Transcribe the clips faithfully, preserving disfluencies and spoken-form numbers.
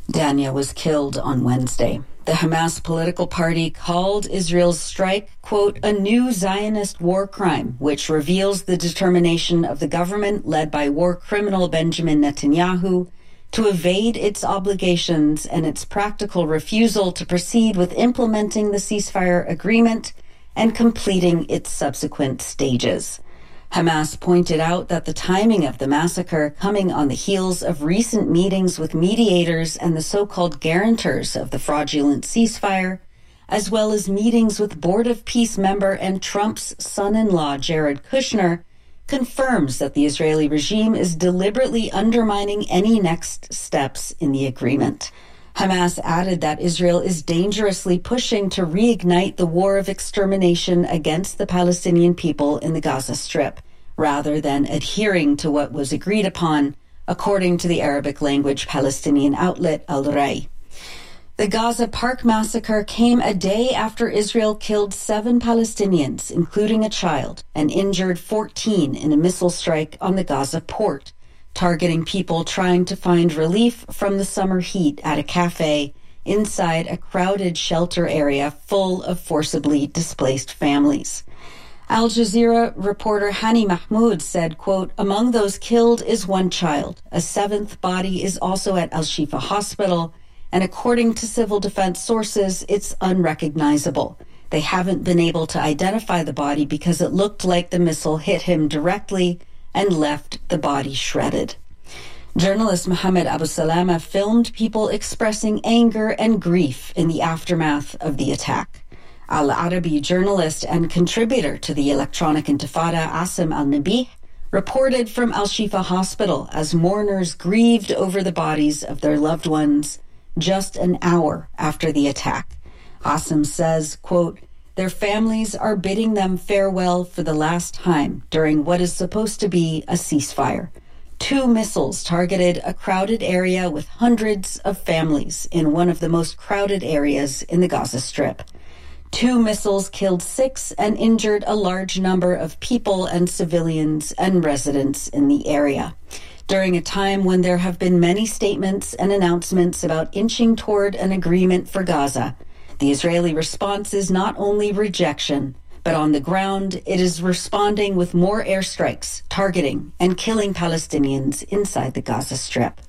Dania was killed on Wednesday. The Hamas political party called Israel's strike, quote, a new Zionist war crime, which reveals the determination of the government led by war criminal Benjamin Netanyahu to evade its obligations and its practical refusal to proceed with implementing the ceasefire agreement and completing its subsequent stages. Hamas pointed out that the timing of the massacre, coming on the heels of recent meetings with mediators and the so-called guarantors of the fraudulent ceasefire, as well as meetings with Board of Peace member and Trump's son-in-law Jared Kushner, confirms that the Israeli regime is deliberately undermining any next steps in the agreement. Hamas added that Israel is dangerously pushing to reignite the war of extermination against the Palestinian people in the Gaza Strip, rather than adhering to what was agreed upon, according to the Arabic language Palestinian outlet Al Ray. The Gaza Park massacre came a day after Israel killed seven Palestinians, including a child, and injured fourteen in a missile strike on the Gaza port, targeting people trying to find relief from the summer heat at a cafe inside a crowded shelter area full of forcibly displaced families. Al Jazeera reporter Hani Mahmoud said, quote, among those killed is one child. A seventh body is also at Al-Shifa Hospital, and according to civil defense sources, it's unrecognizable. They haven't been able to identify the body because it looked like the missile hit him directly and left the body shredded. Journalist Mohammed Abu Salama filmed people expressing anger and grief in the aftermath of the attack. Al-Arabi journalist and contributor to the Electronic Intifada, Asim Al-Nabih, reported from Al-Shifa Hospital as mourners grieved over the bodies of their loved ones just an hour after the attack. Asim says, quote, their families are bidding them farewell for the last time during what is supposed to be a ceasefire. Two missiles targeted a crowded area with hundreds of families in one of the most crowded areas in the Gaza Strip. Two missiles killed six and injured a large number of people and civilians and residents in the area. During a time when there have been many statements and announcements about inching toward an agreement for Gaza, the Israeli response is not only rejection, but on the ground, it is responding with more airstrikes, targeting and killing Palestinians inside the Gaza Strip.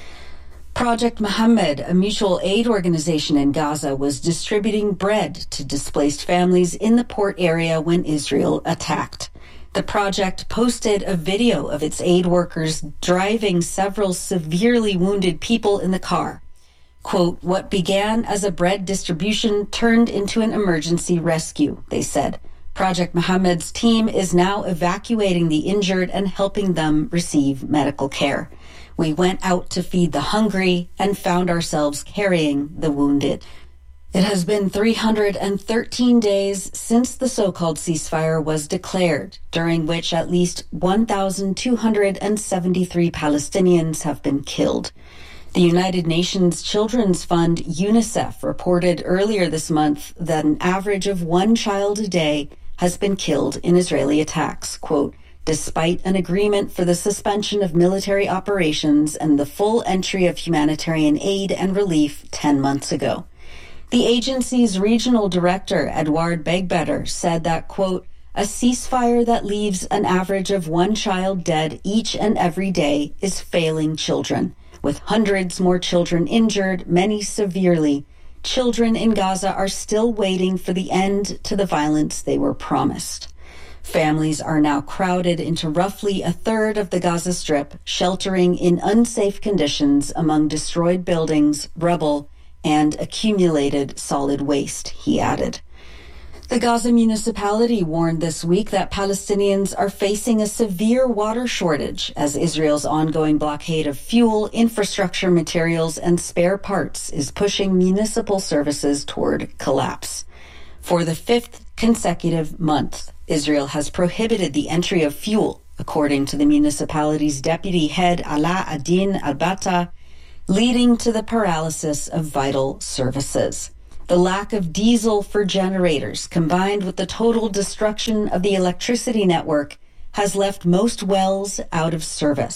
Project Muhammad, a mutual aid organization in Gaza, was distributing bread to displaced families in the port area when Israel attacked. The project posted a video of its aid workers driving several severely wounded people in the car. Quote, what began as a bread distribution turned into an emergency rescue, they said. Project Muhammad's team is now evacuating the injured and helping them receive medical care. We went out to feed the hungry and found ourselves carrying the wounded. It has been three hundred thirteen days since the so-called ceasefire was declared, during which at least one thousand two hundred seventy-three Palestinians have been killed. The United Nations Children's Fund, UNICEF, reported earlier this month that an average of one child a day has been killed in Israeli attacks, quote, despite an agreement for the suspension of military operations and the full entry of humanitarian aid and relief ten months ago. The agency's regional director, Edouard Begbetter, said that, quote, a ceasefire that leaves an average of one child dead each and every day is failing children. With hundreds more children injured, many severely, children in Gaza are still waiting for the end to the violence they were promised. Families are now crowded into roughly a third of the Gaza Strip, sheltering in unsafe conditions among destroyed buildings, rubble, and accumulated solid waste, he added. The Gaza municipality warned this week that Palestinians are facing a severe water shortage as Israel's ongoing blockade of fuel, infrastructure materials, and spare parts is pushing municipal services toward collapse. For the fifth consecutive month, Israel has prohibited the entry of fuel, according to the municipality's deputy head Ala Adin Al-Bata, leading to the paralysis of vital services. The lack of diesel for generators, combined with the total destruction of the electricity network, has left most wells out of service.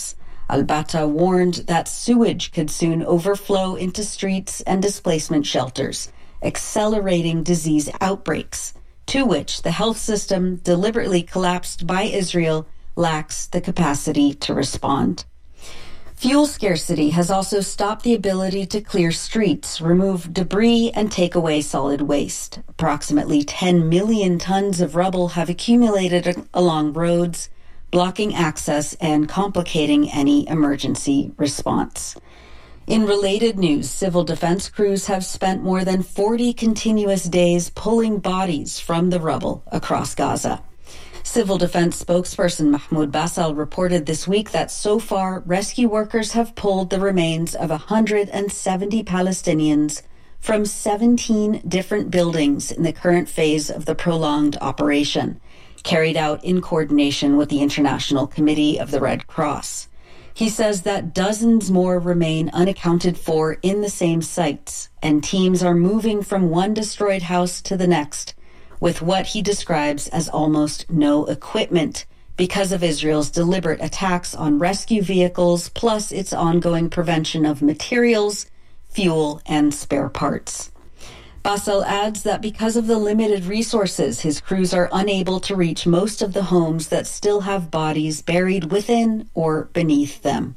Al-Batta warned that sewage could soon overflow into streets and displacement shelters, accelerating disease outbreaks, to which the health system, deliberately collapsed by Israel, lacks the capacity to respond. Fuel scarcity has also stopped the ability to clear streets, remove debris, and take away solid waste. Approximately ten million tons of rubble have accumulated along roads, blocking access and complicating any emergency response. In related news, civil defense crews have spent more than forty continuous days pulling bodies from the rubble across Gaza. Civil defense spokesperson Mahmoud Basal reported this week that so far, rescue workers have pulled the remains of one hundred seventy Palestinians from seventeen different buildings in the current phase of the prolonged operation, carried out in coordination with the International Committee of the Red Cross. He says that dozens more remain unaccounted for in the same sites, and teams are moving from one destroyed house to the next, with what he describes as almost no equipment because of Israel's deliberate attacks on rescue vehicles, plus its ongoing prevention of materials, fuel, and spare parts. Basel adds that because of the limited resources, his crews are unable to reach most of the homes that still have bodies buried within or beneath them.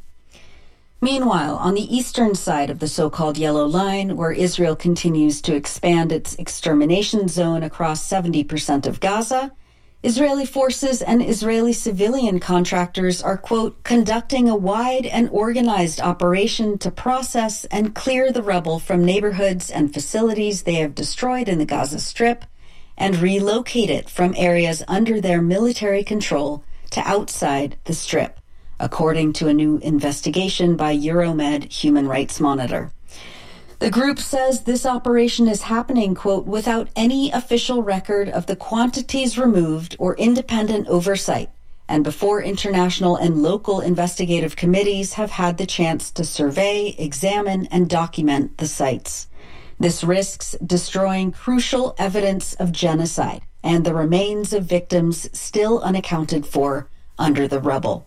Meanwhile, on the eastern side of the so-called Yellow Line, where Israel continues to expand its extermination zone across seventy percent of Gaza, Israeli forces and Israeli civilian contractors are, quote, conducting a wide and organized operation to process and clear the rubble from neighborhoods and facilities they have destroyed in the Gaza Strip and relocate it from areas under their military control to outside the Strip, according to a new investigation by Euromed Human Rights Monitor. The group says this operation is happening, quote, without any official record of the quantities removed or independent oversight, and before international and local investigative committees have had the chance to survey, examine, and document the sites. This risks destroying crucial evidence of genocide and the remains of victims still unaccounted for under the rubble.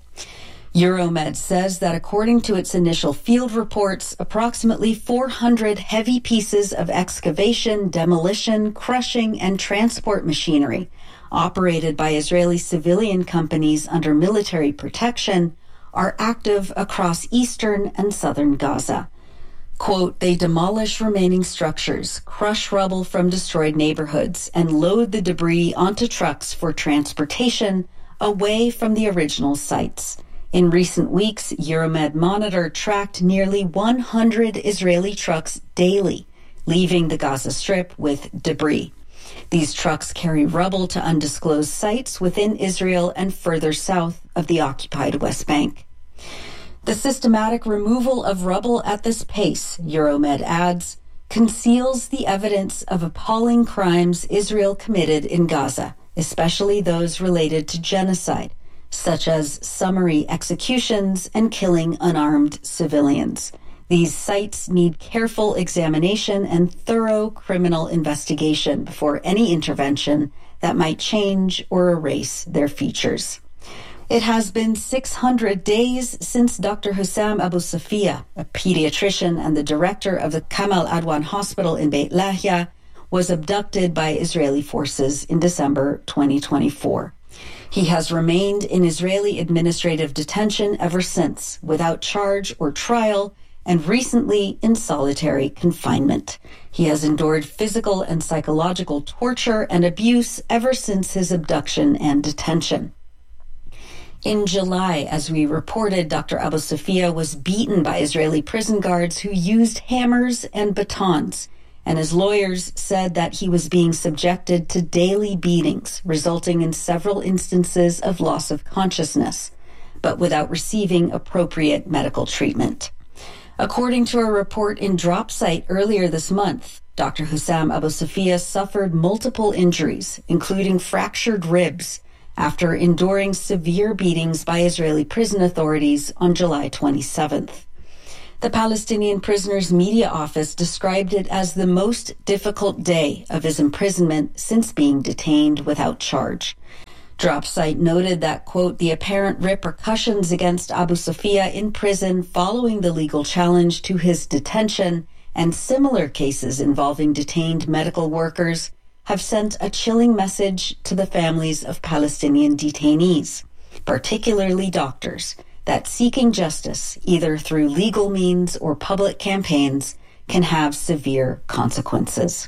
Euromed says that according to its initial field reports, approximately four hundred heavy pieces of excavation, demolition, crushing, and transport machinery operated by Israeli civilian companies under military protection are active across eastern and southern Gaza. Quote, they demolish remaining structures, crush rubble from destroyed neighborhoods, and load the debris onto trucks for transportation away from the original sites. In recent weeks, Euromed Monitor tracked nearly one hundred Israeli trucks daily, leaving the Gaza Strip with debris. These trucks carry rubble to undisclosed sites within Israel and further south of the occupied West Bank. The systematic removal of rubble at this pace, Euromed adds, conceals the evidence of appalling crimes Israel committed in Gaza, especially those related to genocide, such as summary executions and killing unarmed civilians. These sites need careful examination and thorough criminal investigation before any intervention that might change or erase their features. It has been six hundred days since Doctor Hussam Abu Safia, a pediatrician and the director of the Kamal Adwan Hospital in Beit Lahia, was abducted by Israeli forces in December twenty twenty-four. He has remained in Israeli administrative detention ever since, without charge or trial, and recently in solitary confinement. He has endured physical and psychological torture and abuse ever since his abduction and detention. In July, as we reported, Doctor Abu Safia was beaten by Israeli prison guards who used hammers and batons, and his lawyers said that he was being subjected to daily beatings, resulting in several instances of loss of consciousness, but without receiving appropriate medical treatment. According to a report in DropSite earlier this month, Doctor Hussam Abu Safia suffered multiple injuries, including fractured ribs, after enduring severe beatings by Israeli prison authorities on July twenty-seventh. The Palestinian prisoner's media office described it as the most difficult day of his imprisonment since being detained without charge. Dropsite noted that, quote, the apparent repercussions against Abu Sofia in prison following the legal challenge to his detention and similar cases involving detained medical workers have sent a chilling message to the families of Palestinian detainees, particularly doctors, that seeking justice, either through legal means or public campaigns, can have severe consequences.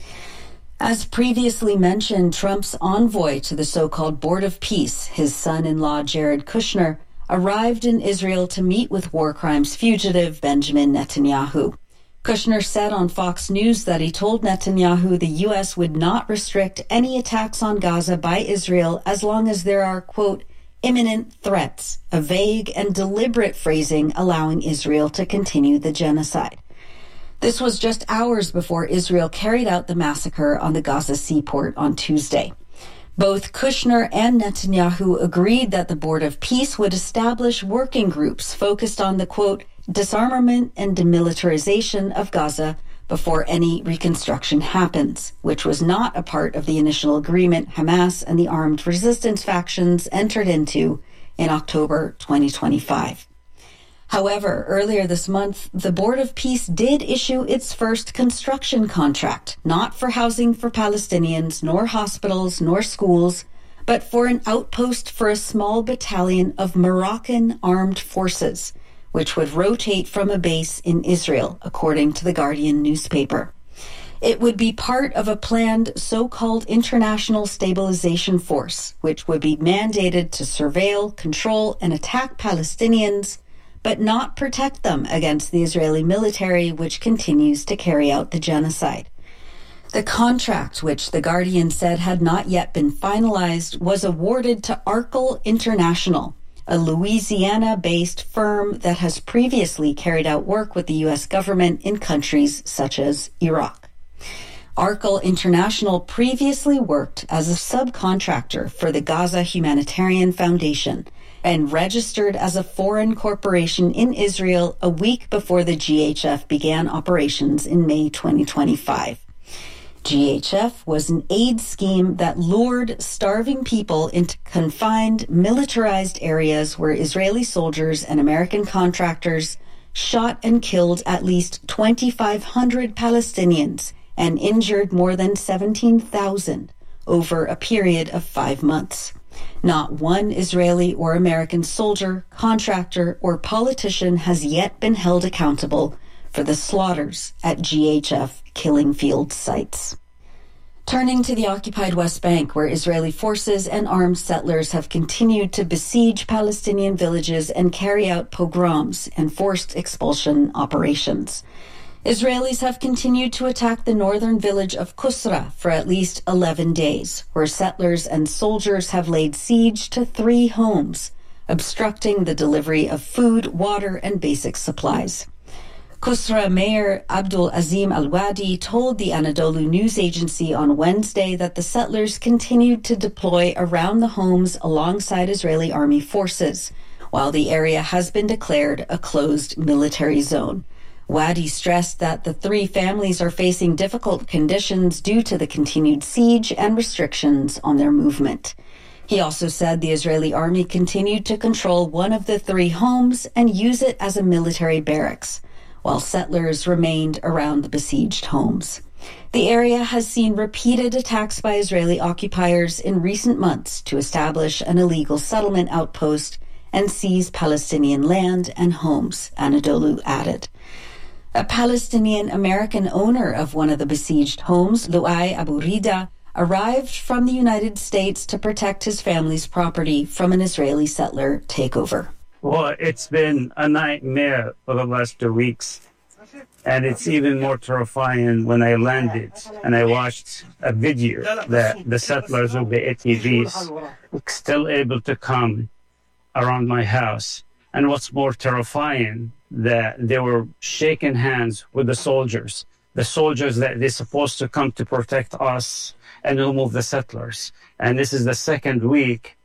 As previously mentioned, Trump's envoy to the so-called Board of Peace, his son-in-law Jared Kushner, arrived in Israel to meet with war crimes fugitive Benjamin Netanyahu. Kushner said on Fox News that he told Netanyahu the U S would not restrict any attacks on Gaza by Israel as long as there are, quote, imminent threats, a vague and deliberate phrasing allowing Israel to continue the genocide. This was just hours before Israel carried out the massacre on the Gaza seaport on Tuesday. Both Kushner and Netanyahu agreed that the Board of Peace would establish working groups focused on the, quote, disarmament and demilitarization of Gaza before any reconstruction happens, which was not a part of the initial agreement Hamas and the armed resistance factions entered into in October twenty twenty-five. However, earlier this month, the Board of Peace did issue its first construction contract, not for housing for Palestinians, nor hospitals, nor schools, but for an outpost for a small battalion of Moroccan armed forces, which would rotate from a base in Israel, according to the Guardian newspaper. It would be part of a planned so-called International Stabilization Force, which would be mandated to surveil, control, and attack Palestinians, but not protect them against the Israeli military, which continues to carry out the genocide. The contract, which the Guardian said had not yet been finalized, was awarded to Arkel International, a Louisiana-based firm that has previously carried out work with the U S government in countries such as Iraq. Arkel International previously worked as a subcontractor for the Gaza Humanitarian Foundation and registered as a foreign corporation in Israel a week before the G H F began operations in May twenty twenty-five. G H F was an aid scheme that lured starving people into confined, militarized areas where Israeli soldiers and American contractors shot and killed at least twenty-five hundred Palestinians and injured more than seventeen thousand over a period of five months. Not one Israeli or American soldier, contractor, or politician has yet been held accountable for the slaughters at G H F killing field sites. Turning to the occupied West Bank, where Israeli forces and armed settlers have continued to besiege Palestinian villages and carry out pogroms and forced expulsion operations. Israelis have continued to attack the northern village of Kusra for at least eleven days, where settlers and soldiers have laid siege to three homes, obstructing the delivery of food, water, and basic supplies. Kusra Mayor Abdul Azim Al-Wadi told the Anadolu news agency on Wednesday that the settlers continued to deploy around the homes alongside Israeli army forces, while the area has been declared a closed military zone. Wadi stressed that the three families are facing difficult conditions due to the continued siege and restrictions on their movement. He also said the Israeli army continued to control one of the three homes and use it as a military barracks, while settlers remained around the besieged homes. The area has seen repeated attacks by Israeli occupiers in recent months to establish an illegal settlement outpost and seize Palestinian land and homes, Anadolu added. A Palestinian-American owner of one of the besieged homes, Luay Abu Rida, arrived from the United States to protect his family's property from an Israeli settler takeover. Well, it's been a nightmare for the last two weeks. And it's even more terrifying when I landed and I watched a video that the settlers with the A T Vs were still able to come around my house. And what's more terrifying, that they were shaking hands with the soldiers, the soldiers that they're supposed to come to protect us and remove the settlers. And this is the second week,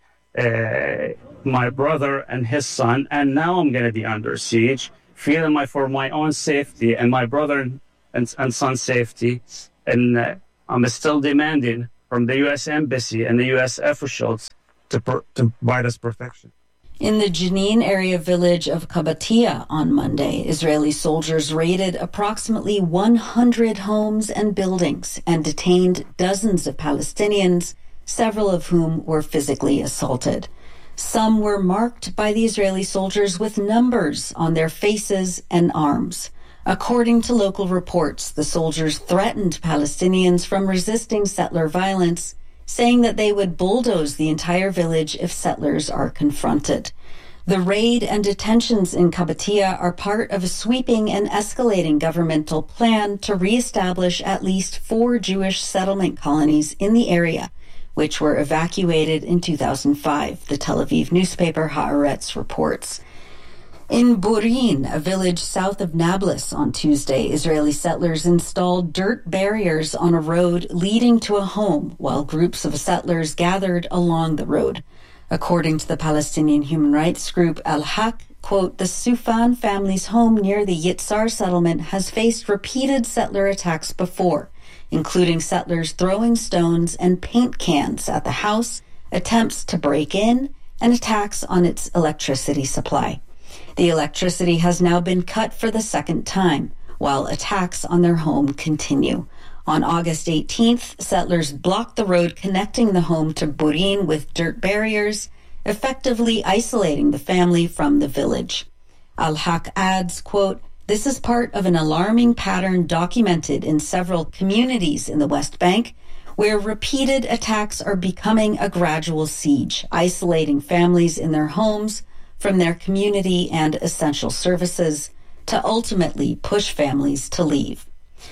uh, my brother and his son, and now I'm going to be under siege, feeling my, for my own safety and my brother and, and, and son's safety. And uh, I'm still demanding from the U S Embassy and the U S officials to, per, to provide us protection. In the Jenin area village of Qabatia on Monday, Israeli soldiers raided approximately one hundred homes and buildings and detained dozens of Palestinians, several of whom were physically assaulted. Some were marked by the Israeli soldiers with numbers on their faces and arms. According to local reports, the soldiers threatened Palestinians from resisting settler violence, saying that they would bulldoze the entire village if settlers are confronted. The raid and detentions in Qabatia are part of a sweeping and escalating governmental plan to reestablish at least four Jewish settlement colonies in the area, which were evacuated in two thousand five, the Tel Aviv newspaper Haaretz reports. In Burin, a village south of Nablus on Tuesday, Israeli settlers installed dirt barriers on a road leading to a home while groups of settlers gathered along the road. According to the Palestinian human rights group Al-Haq, quote, the Sufan family's home near the Yitzhar settlement has faced repeated settler attacks before, including settlers throwing stones and paint cans at the house, attempts to break in, and attacks on its electricity supply. The electricity has now been cut for the second time, while attacks on their home continue. On August eighteenth, settlers blocked the road connecting the home to Burin with dirt barriers, effectively isolating the family from the village. Al-Haq adds, quote, this is part of an alarming pattern documented in several communities in the West Bank, where repeated attacks are becoming a gradual siege, isolating families in their homes from their community and essential services, to ultimately push families to leave.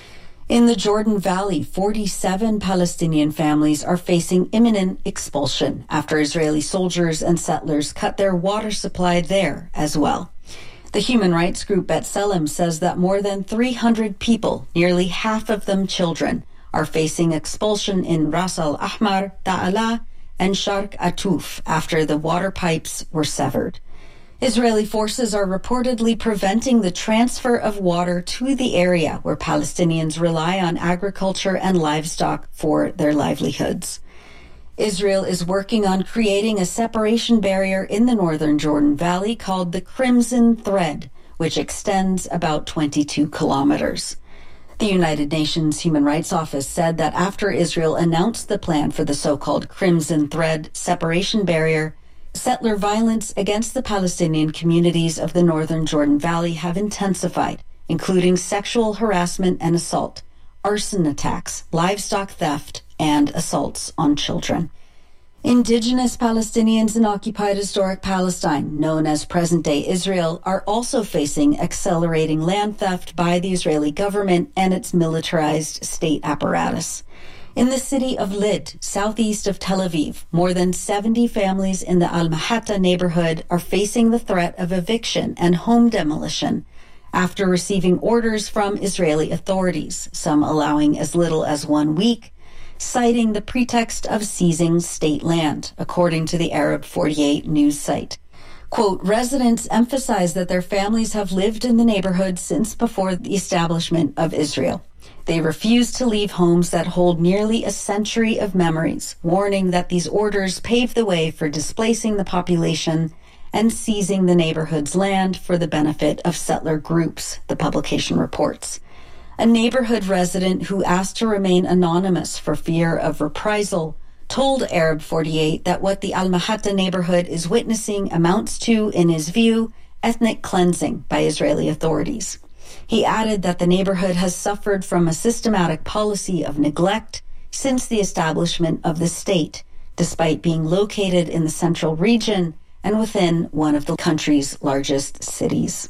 In the Jordan Valley, forty-seven Palestinian families are facing imminent expulsion after Israeli soldiers and settlers cut their water supply there as well. The human rights group B'Tselem says that more than three hundred people, nearly half of them children, are facing expulsion in Ras Al Ahmar, Ta'ala, and Sharq Atuf after the water pipes were severed. Israeli forces are reportedly preventing the transfer of water to the area where Palestinians rely on agriculture and livestock for their livelihoods. Israel is working on creating a separation barrier in the northern Jordan Valley called the Crimson Thread, which extends about twenty-two kilometers. The United Nations Human Rights Office said that after Israel announced the plan for the so-called Crimson Thread separation barrier, settler violence against the Palestinian communities of the northern Jordan Valley have intensified, including sexual harassment and assault, arson attacks, livestock theft, and assaults on children. Indigenous Palestinians in occupied historic Palestine, known as present-day Israel, are also facing accelerating land theft by the Israeli government and its militarized state apparatus. In the city of Lid, southeast of Tel Aviv, more than seventy families in the Al-Mahatta neighborhood are facing the threat of eviction and home demolition after receiving orders from Israeli authorities, some allowing as little as one week, citing the pretext of seizing state land, according to the Arab forty-eight news site. Quote, residents emphasize that their families have lived in the neighborhood since before the establishment of Israel. They refuse to leave homes that hold nearly a century of memories, warning that these orders pave the way for displacing the population and seizing the neighborhood's land for the benefit of settler groups, the publication reports. A neighborhood resident who asked to remain anonymous for fear of reprisal told Arab forty-eight that what the Al-Mahatta neighborhood is witnessing amounts to, in his view, ethnic cleansing by Israeli authorities. He added that the neighborhood has suffered from a systematic policy of neglect since the establishment of the state, despite being located in the central region and within one of the country's largest cities.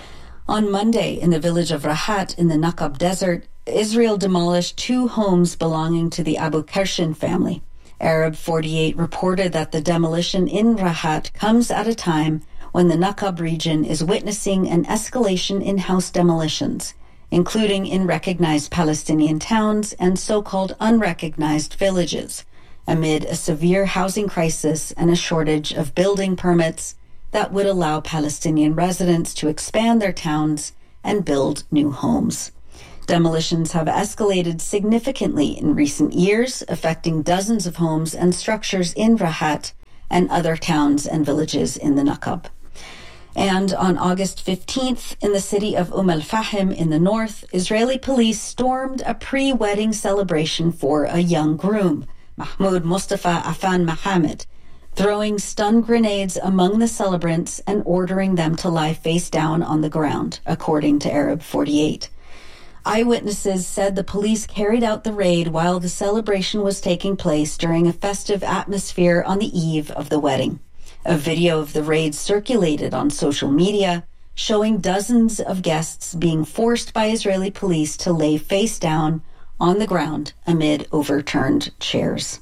On Monday, in the village of Rahat in the Naqab Desert, Israel demolished two homes belonging to the Abu Kershin family. Arab forty-eight reported that the demolition in Rahat comes at a time when the Naqab region is witnessing an escalation in house demolitions, including in recognized Palestinian towns and so-called unrecognized villages, amid a severe housing crisis and a shortage of building permits that would allow Palestinian residents to expand their towns and build new homes. Demolitions have escalated significantly in recent years, affecting dozens of homes and structures in Rahat and other towns and villages in the Naqab. And on August fifteenth, in the city of Umm al-Fahim in the north, Israeli police stormed a pre-wedding celebration for a young groom, Mahmoud Mustafa Afan Mohammed, throwing stun grenades among the celebrants and ordering them to lie face down on the ground, according to Arab forty-eight. Eyewitnesses said the police carried out the raid while the celebration was taking place during a festive atmosphere on the eve of the wedding. A video of the raid circulated on social media, showing dozens of guests being forced by Israeli police to lay face down on the ground amid overturned chairs.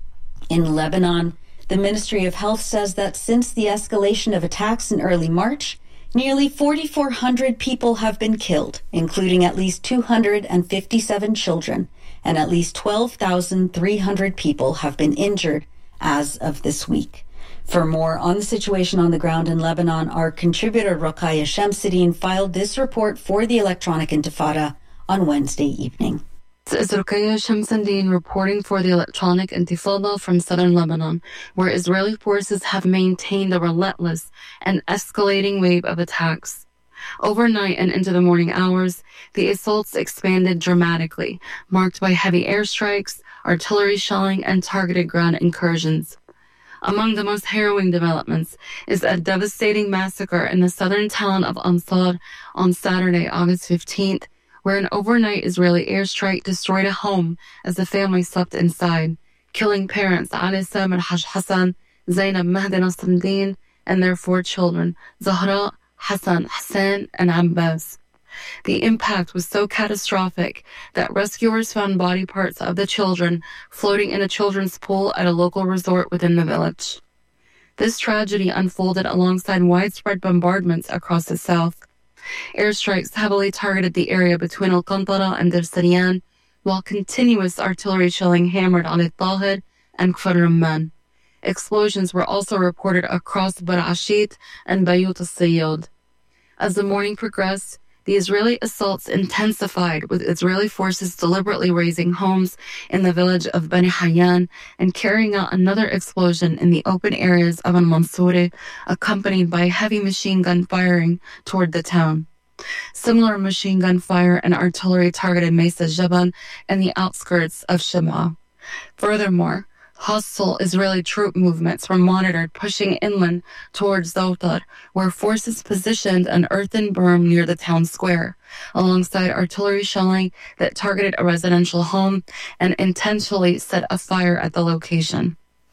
In Lebanon, the Ministry of Health says that since the escalation of attacks in early March, nearly forty-four hundred people have been killed, including at least two hundred fifty-seven children, and at least twelve thousand three hundred people have been injured as of this week. For more on the situation on the ground in Lebanon, our contributor Rokhaya Shamsuddin filed this report for the Electronic Intifada on Wednesday evening. This is Rokhaya Shamsuddin reporting for the Electronic Intifada from southern Lebanon, where Israeli forces have maintained a relentless and escalating wave of attacks. Overnight and into the morning hours, the assaults expanded dramatically, marked by heavy airstrikes, artillery shelling, and targeted ground incursions. Among the most harrowing developments is a devastating massacre in the southern town of Ansar on Saturday, August fifteenth, where an overnight Israeli airstrike destroyed a home as the family slept inside, killing parents Ali Samir Haj Hassan, Zainab Mahdi Nasruddin, and their four children, Zahra, Hassan, Hassan, and Abbas. The impact was so catastrophic that rescuers found body parts of the children floating in a children's pool at a local resort within the village. This tragedy unfolded alongside widespread bombardments across the south. Airstrikes heavily targeted the area between Al-Qantara and Dir Sariyan, while continuous artillery shelling hammered on Al-Tahir and Kfar Rumman. Explosions were also reported across Barashit and Bayut al-Sayyad. As the morning progressed, the Israeli assaults intensified, with Israeli forces deliberately razing homes in the village of Bani Hayyan and carrying out another explosion in the open areas of Al-Mansouri, accompanied by heavy machine gun firing toward the town. Similar machine gun fire and artillery targeted Mesa Jaban and the outskirts of Shema. Furthermore, hostile Israeli troop movements were monitored pushing inland towards Zautar, where forces positioned an earthen berm near the town square, alongside artillery shelling that targeted a residential home and intentionally set a fire at the location.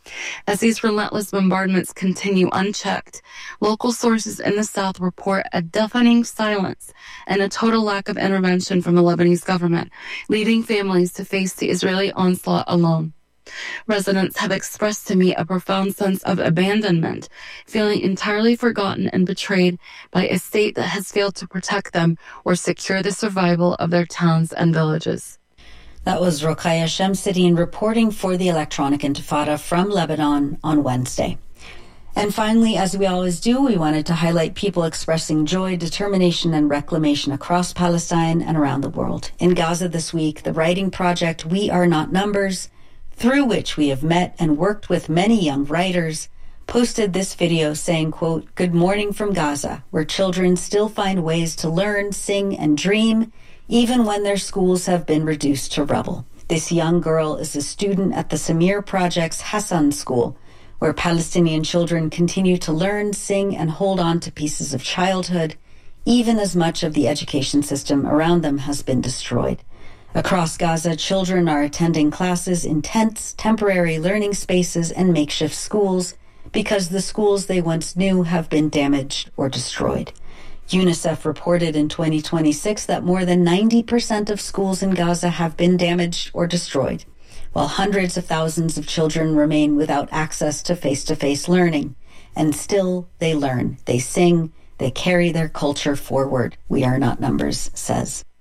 As these relentless bombardments continue unchecked, local sources in the south report a deafening silence and a total lack of intervention from the Lebanese government, leaving families to face the Israeli onslaught alone. Residents have expressed to me a profound sense of abandonment, feeling entirely forgotten and betrayed by a state that has failed to protect them or secure the survival of their towns and villages. That was Rokhaya Shamsuddin reporting for the Electronic Intifada from Lebanon on Wednesday. And finally, as we always do, we wanted to highlight people expressing joy, determination, and reclamation across Palestine and around the world. In Gaza this week, the writing project We Are Not Numbers, through which we have met and worked with many young writers, posted this video saying, quote, "Good morning from Gaza, where children still find ways to learn, sing, and dream, even when their schools have been reduced to rubble." This young girl is a student at the Samir Project's Hassan School, where Palestinian children continue to learn, sing, and hold on to pieces of childhood, even as much of the education system around them has been destroyed. Across Gaza, children are attending classes in tents, temporary learning spaces, and makeshift schools because the schools they once knew have been damaged or destroyed. UNICEF reported in twenty twenty-six that more than ninety percent of schools in Gaza have been damaged or destroyed, while hundreds of thousands of children remain without access to face-to-face learning. And still, they learn, they sing, they carry their culture forward. We Are Not Numbers says.